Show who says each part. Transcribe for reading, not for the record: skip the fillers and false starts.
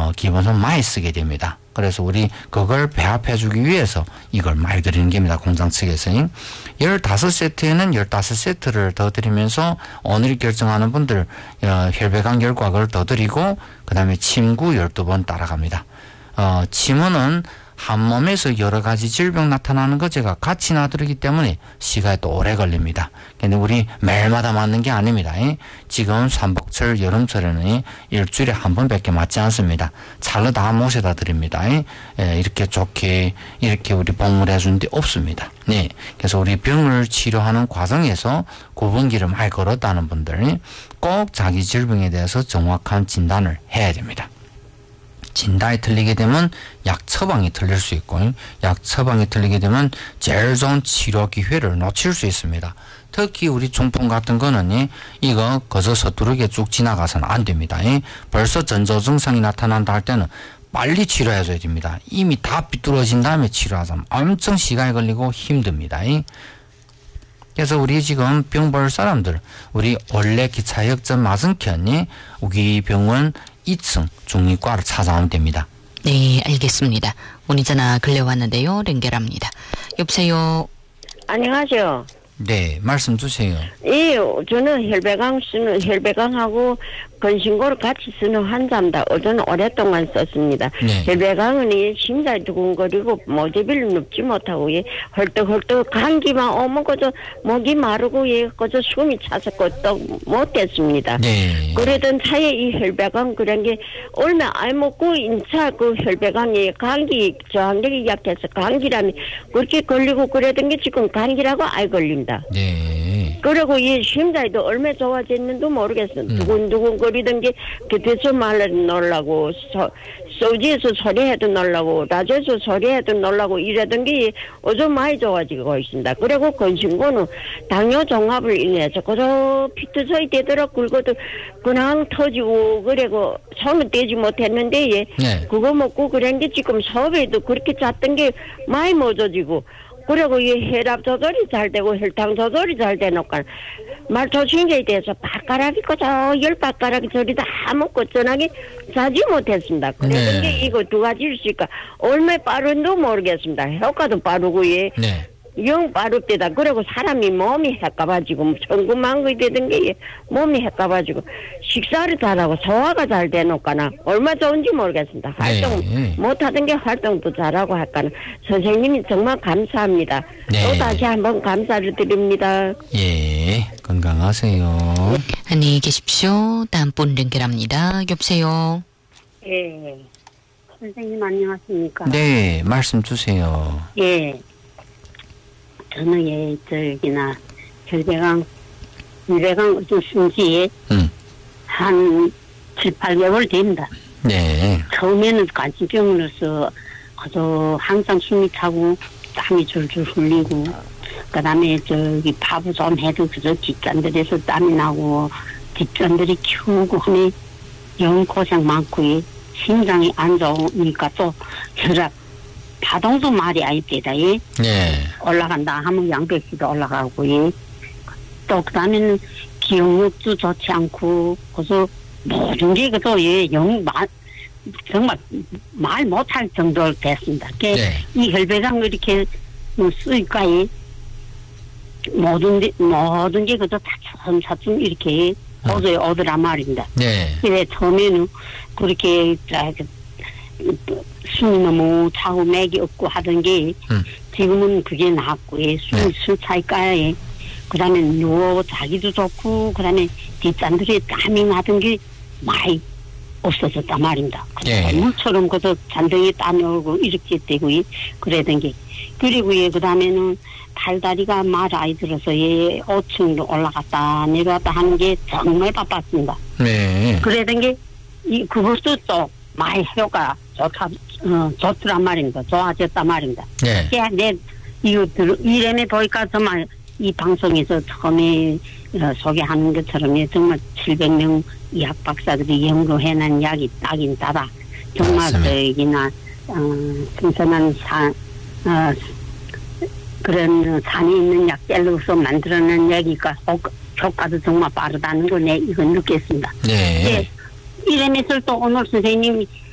Speaker 1: 기본적으로 많이 쓰게 됩니다. 그래서 우리 그걸 배합해주기 위해서 이걸 많이 드리는 겁니다. 공장 측에서. 15세트에는 15세트를 더 드리면서 오늘 결정하는 분들 혈배강 결과를 더 드리고 그 다음에 침구 12번 따라갑니다. 침은 한 몸에서 여러 가지 질병 나타나는 것제가 같이 나들기 때문에 시간이 또 오래 걸립니다. 근데 우리 매일마다 맞는 게 아닙니다. 지금 삼복철 여름철에는 일주일에 한 번밖에 맞지 않습니다. 찰로 다 모셔다 드립니다. 이렇게 좋게 이렇게 우리 복무를 해주는 데 없습니다. 네. 그래서 우리 병을 치료하는 과정에서 구분기를 많이 걸었다는 분들 꼭 자기 질병에 대해서 정확한 진단을 해야 됩니다. 진단이 틀리게 되면 약 처방이 틀릴 수 있고 약 처방이 틀리게 되면 제일 좋은 치료 기회를 놓칠 수 있습니다. 특히 우리 중풍 같은 거는 이거 거저 서투르게 쭉 지나가서는 안 됩니다. 벌써 전조 증상이 나타난다 할 때는 빨리 치료해줘야 됩니다. 이미 다 삐뚤어진 다음에 치료하자면 엄청 시간이 걸리고 힘듭니다. 그래서 우리 지금 병 볼 사람들 우리 원래 기차역전 맞은편이 우리 병원 2층 중이과를 찾아오면 됩니다.
Speaker 2: 네, 알겠습니다. 문의 전화 걸려왔는데요. 연결합니다. 여보세요.
Speaker 3: 안녕하세요.
Speaker 1: 네, 말씀 주세요.
Speaker 3: 예, 저는 혈배강하고 건신고를 같이 쓰는 환자입니다. 저는 오랫동안 썼습니다.
Speaker 1: 네.
Speaker 3: 혈배강은 심장이 두근거리고 모재비를 눕지 못하고 헐떡헐떡 감기만 오면 그저 목이 마르고 그저 숨이 차서 끄떡 못했습니다.
Speaker 1: 네.
Speaker 3: 그러던 차에 이 혈배강 그런 게 얼마 안 먹고 인차 그 혈배강이 감기 저항력이 약해서 감기라니 그렇게 걸리고 그러던 게 지금 감기라고 아예 걸린다.
Speaker 1: 네.
Speaker 3: 그리고 이 심장이도 얼마 좋아졌는지도 모르겠어. 두근두근 거리던 게 대처 말로 놀라고 소지에서 소리해도 놀라고 라디오에서 소리해도 놀라고 이러던 게 어좀 많이 좋아지고 있습니다. 그리고 건신고는 당뇨 종합을 인해서 그저 피트서이 되더라 굵어도 그냥 터지고 그리고 손을 떼지 못했는데
Speaker 1: 네.
Speaker 3: 그거 먹고 그런 게 지금 소변도 그렇게 잤던 게 많이 멎어지고 그리고 이 혈압 조절이 잘 되고 혈당 조절이 잘 되니까 말초신경에 대해서 발가락이 그저 10발가락이 소리 다 먹고 전화기 자지 못했습니다. 그래서
Speaker 1: 네.
Speaker 3: 게 이거 두 가지일 수 있까 얼마 빠른도 모르겠습니다. 효과도 빠르고
Speaker 1: 네.
Speaker 3: 영 빠릅니다. 그리고 사람이 몸이 헷가봐지고 천구만구이 되던 게 몸이 헷가봐지고 식사를 잘하고 소화가 잘 되노까나 얼마 좋은지 모르겠습니다. 활동
Speaker 1: 네.
Speaker 3: 못하던 게 활동도 잘하고 할까나 선생님이 정말 감사합니다.
Speaker 1: 네.
Speaker 3: 또 다시 한번 감사를 드립니다.
Speaker 1: 예, 건강하세요.
Speaker 2: 안녕히 계십시오. 다음 분 연결합니다. 여보세요.
Speaker 4: 예. 선생님 안녕하십니까?
Speaker 1: 네, 말씀 주세요.
Speaker 4: 예. 저는 저기나 혈배강 어떤 순지에 한 7, 8개월 됩니다.
Speaker 1: 네.
Speaker 4: 처음에는 간질병으로서 그저 항상 숨이 차고 땀이 줄줄 흘리고 그다음에 저기 파부 좀 해도 그저 뒷잔들에서 땀이 나고 뒷잔들이 키우고 하니 영 고생 많고 심장이 안 좋으니까 또 혈압 파동도 말이 아닙니다.
Speaker 1: 네.
Speaker 4: 올라간다 하면 양배기도 올라가고 또 그다음에는 기억력도 좋지 않고 그래서 모든 게 그저 정말 말 못할 정도로 됐습니다.
Speaker 1: 네.
Speaker 4: 이 혈배강을 이렇게 쓰니까 모든 게 그저 차츰차츰 이렇게 오더란 말입니다.
Speaker 1: 네.
Speaker 4: 그래 처음에는 그렇게 숨이 너무 차고 맥이 없고 하던 게 지금은 그게 낫고 숨이 술 차니까 그다음에 누워 자기도 좋고 그다음에 뒷잔들에 땀이 나던 게 많이 없어졌단 말입니다.
Speaker 1: 네.
Speaker 4: 물처럼 그저 잔등에 땀이 오고 이렇게 되고 그러던 게 그리고 그다음에는 팔다리가 말아이 들어서 5층으로 올라갔다 내려왔다 하는 게 정말 바빴습니다.
Speaker 1: 네.
Speaker 4: 그러던 게 그것도 또 많이 효과 좋더란 말입니다. 좋아졌단 말입니다.
Speaker 1: 네.
Speaker 4: 내 이거 이름에 보니까 정말 이 방송에서 처음에 소개하는 것처럼 정말 700명 의학 박사들이 연구해낸 약이 딱인 따다. 정말 저기나 신선한 그런 산이 있는 약재로서 만들어낸 약이니까 효과도 정말 빠르다는 걸 이건 느꼈습니다.
Speaker 1: 네.
Speaker 4: 이름에서 또 오늘 선생님이